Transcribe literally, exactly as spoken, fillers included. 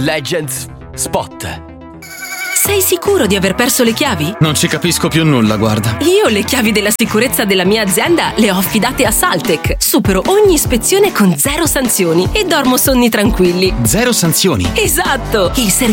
Legends Spot. Sei sicuro di aver perso le chiavi? Non ci capisco più nulla, guarda. Io le chiavi della sicurezza della mia azienda le ho affidate a Saltec. Supero ogni ispezione con zero sanzioni e dormo sonni tranquilli. Zero sanzioni? Esatto! Il servizio